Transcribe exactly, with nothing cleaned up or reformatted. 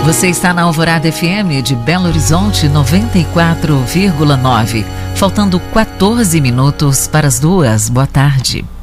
Você está na Alvorada F M de Belo Horizonte noventa e quatro vírgula nove. Faltando quatorze minutos para as duas. Boa tarde.